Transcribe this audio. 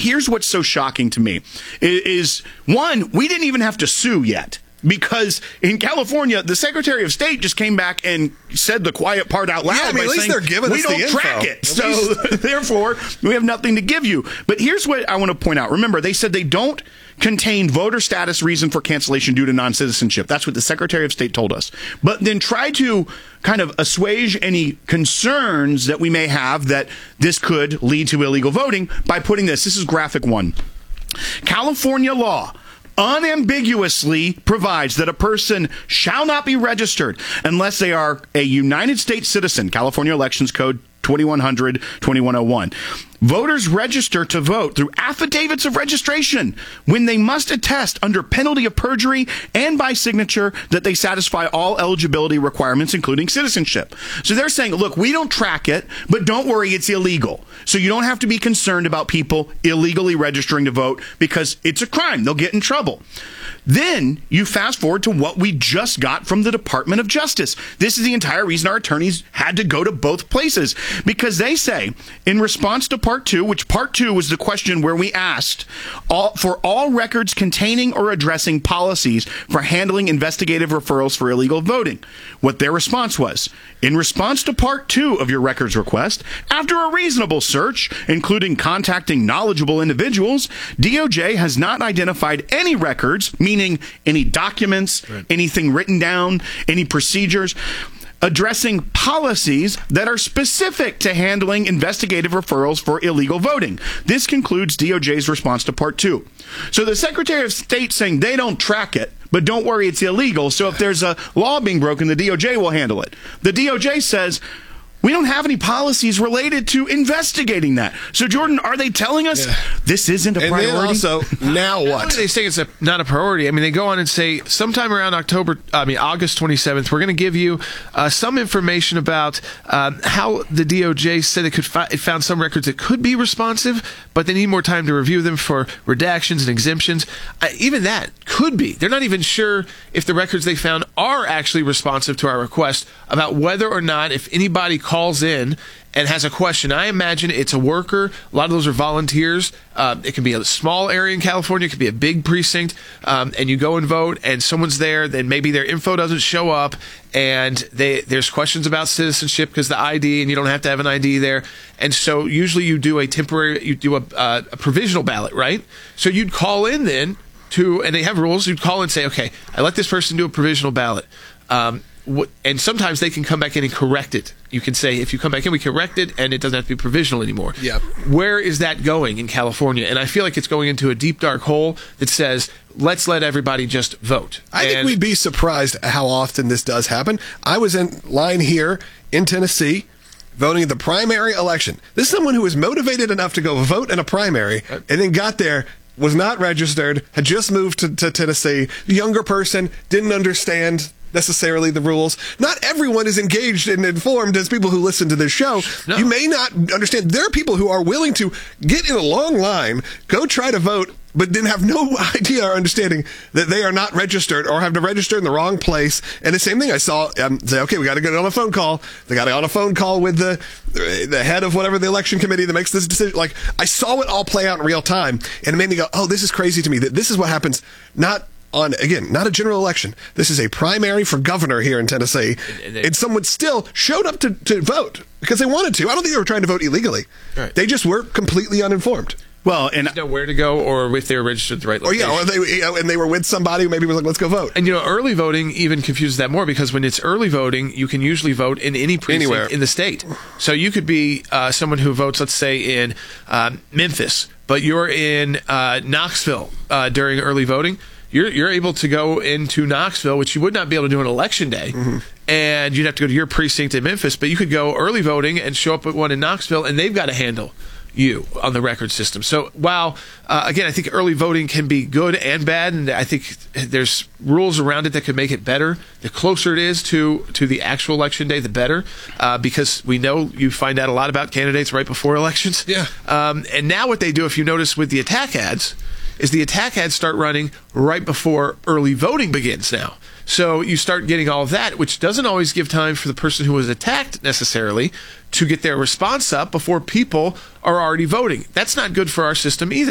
here's what's so shocking to me is one, we didn't even have to sue yet. Because in California, the Secretary of State just came back and said the quiet part out loud. Yeah, I mean, by at least saying, they're giving us the info. We don't track it. So therefore, we have nothing to give you. But here's what I want to point out. Remember, they said they don't contain voter status reason for cancellation due to non-citizenship. That's what the Secretary of State told us. But then try to kind of assuage any concerns that we may have that this could lead to illegal voting by putting this. This is graphic 1. California law unambiguously provides that a person shall not be registered unless they are a United States citizen. California Elections Code 2100-2101. Voters register to vote through affidavits of registration when they must attest under penalty of perjury and by signature that they satisfy all eligibility requirements, including citizenship. So they're saying, look, we don't track it, but don't worry, it's illegal. So you don't have to be concerned about people illegally registering to vote because it's a crime. They'll get in trouble. Then you fast forward to what we just got from the Department of Justice. This is the entire reason our attorneys had to go to both places, because they say in response to Part 2, which Part 2 was the question where we asked for all records containing or addressing policies for handling investigative referrals for illegal voting. What their response was, in response to Part 2 of your records request, after a reasonable search, including contacting knowledgeable individuals, DOJ has not identified any records, meaning any documents, anything written down, any procedures, addressing policies that are specific to handling investigative referrals for illegal voting. This concludes DOJ's response to Part 2. So the Secretary of State saying they don't track it, but don't worry, it's illegal. So if there's a law being broken, the DOJ will handle it. The DOJ says, we don't have any policies related to investigating that. So, Jordan, are they telling us this isn't a priority? And then also, now what? They say it's not a priority. I mean, they go on and say sometime around August 27th, we're going to give you some information about how the DOJ said it found some records that could be responsive, but they need more time to review them for redactions and exemptions. Even that could be. They're not even sure if the records they found are actually responsive to our request about whether or not, if anybody calls in and has a question. I imagine it's a worker. A lot of those are volunteers. It can be a small area in California. It could be a big precinct. And you go and vote, and someone's there. Then maybe their info doesn't show up, and there's questions about citizenship because the ID, and you don't have to have an ID there. And so usually you do a provisional ballot, right? So you'd call in then and they have rules. You'd call and say, okay, I let this person do a provisional ballot. And sometimes they can come back in and correct it. You can say, if you come back in, we correct it, and it doesn't have to be provisional anymore. Yep. Where is that going in California? And I feel like it's going into a deep, dark hole that says, let's let everybody just vote. I think we'd be surprised how often this does happen. I was in line here in Tennessee voting in the primary election. This is someone who was motivated enough to go vote in a primary and then got there, was not registered, had just moved to Tennessee, younger person, didn't understand necessarily the rules. Not everyone is engaged and informed as people who listen to this show. No. You may not understand. There are people who are willing to get in a long line, go try to vote, but then have no idea or understanding that they are not registered or have to register in the wrong place. And the same thing I saw, say, okay, we got to get on a phone call. They got on a phone call with the head of whatever the election committee that makes this decision. Like, I saw it all play out in real time, and it made me go, oh, this is crazy to me. That this is what happens, not a general election. This is a primary for governor here in Tennessee. And someone still showed up to vote because they wanted to. I don't think they were trying to vote illegally. Right. They just were completely uninformed. Well, and know where to go, or if they were registered at the right location. Or they were with somebody who maybe was like, let's go vote. And early voting even confuses that more, because when it's early voting, you can usually vote in any precinct anywhere in the state. So you could be someone who votes, let's say, in Memphis, but you're in Knoxville during early voting. You're able to go into Knoxville, which you would not be able to do on election day, and you'd have to go to your precinct in Memphis, but you could go early voting and show up at one in Knoxville, and they've got to handle you on the record system. So while, again, I think early voting can be good and bad, and I think there's rules around it that could make it better. The closer it is to the actual election day, the better, because we know you find out a lot about candidates right before elections. Yeah. And now what they do, if you notice with the attack ads, is the attack ads start running right before early voting begins now. So you start getting all of that, which doesn't always give time for the person who was attacked necessarily to get their response up before people are already voting. That's not good for our system either.